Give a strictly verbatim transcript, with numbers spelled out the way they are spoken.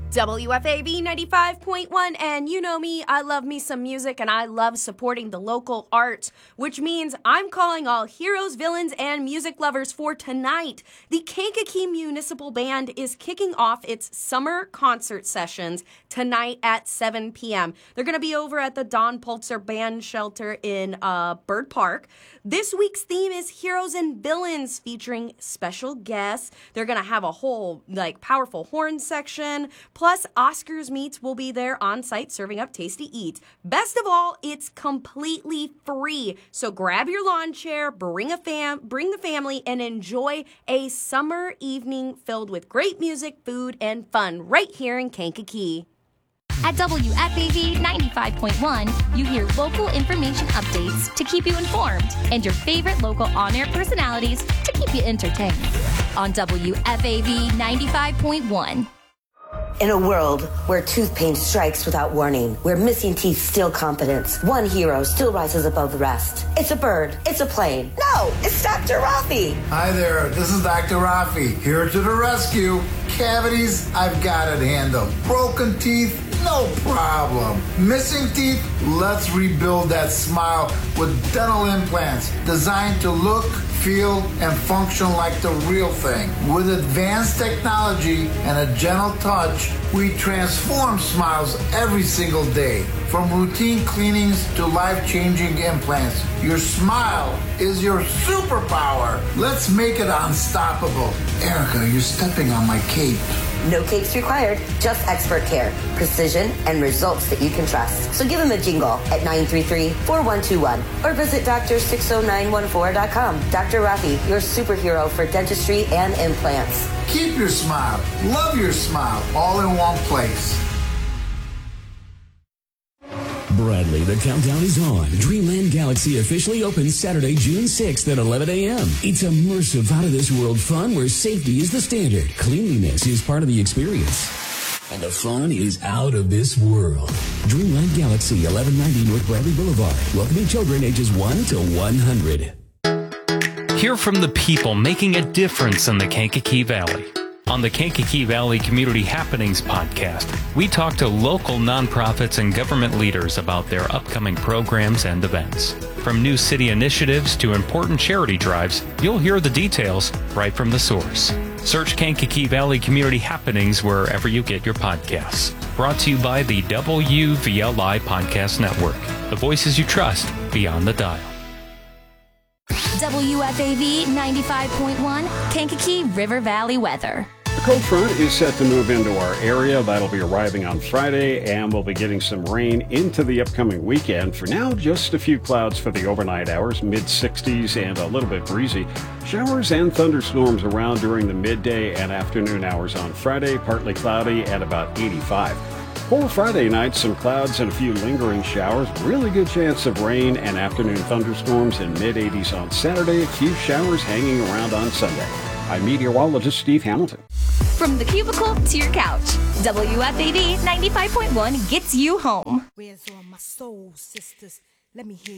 W F A B ninety-five point one, and you know me, I love me some music and I love supporting the local arts, which means I'm calling all heroes, villains, and music lovers for tonight. The Kankakee Municipal Band is kicking off its summer concert sessions tonight at seven p.m. They're going to be over at the Don Pulitzer Band Shelter in uh, Bird Park. This week's theme is Heroes and Villains, featuring special guests. They're going to have a whole, like, powerful horn section. Plus, Oscars Meats will be there on site serving up tasty eats. Best of all, it's completely free. So grab your lawn chair, bring a fam, bring the family, and enjoy a summer evening filled with great music, food, and fun right here in Kankakee. At W F A V ninety-five point one, you hear local information updates to keep you informed and your favorite local on-air personalities to keep you entertained. On W F A V ninety-five point one. In a world where tooth pain strikes without warning, where missing teeth steal confidence, one hero still rises above the rest. It's a bird. It's a plane. No, it's Doctor Rafi. Hi there, this is Doctor Rafi, here to the rescue. Cavities, I've got it handled. Broken teeth, no problem. Missing teeth, let's rebuild that smile with dental implants designed to look, feel, and function like the real thing. With advanced technology and a gentle touch, we transform smiles every single day. From routine cleanings to life-changing implants, your smile is your superpower. Let's make it unstoppable. Erica, you're stepping on my cape. No capes required, just expert care, precision, and results that you can trust. So give him a jingle at nine three three, four one two one or visit D R six oh nine one four dot com. Doctor Rafi, your superhero for dentistry and implants. Keep your smile, love your smile, all in one place. Bradley, the countdown is on. Dreamland Galaxy officially opens Saturday, June sixth at eleven a.m. It's immersive, out-of-this-world fun where safety is the standard. Cleanliness is part of the experience. And the fun is out of this world. Dreamland Galaxy, eleven ninety North Bradley Boulevard. Welcoming children ages one to one hundred. Hear from the people making a difference in the Kankakee Valley. On the Kankakee Valley Community Happenings podcast, we talk to local nonprofits and government leaders about their upcoming programs and events. From new city initiatives to important charity drives, you'll hear the details right from the source. Search Kankakee Valley Community Happenings wherever you get your podcasts. Brought to you by the W V L I Podcast Network. The voices you trust beyond the dial. W F A V ninety-five point one, Kankakee River Valley weather. The cold front is set to move into our area. That'll be arriving on Friday, and we'll be getting some rain into the upcoming weekend. For now, just a few clouds for the overnight hours, mid sixties and a little bit breezy. Showers and thunderstorms around during the midday and afternoon hours on Friday, partly cloudy at about eighty-five. For Friday night, some clouds and a few lingering showers. Really good chance of rain and afternoon thunderstorms in mid eighties on Saturday. A few showers hanging around on Sunday. I'm meteorologist Steve Hamilton. From the cubicle to your couch, W F A V ninety-five point one gets you home. Where's all my soul sisters? Let me hear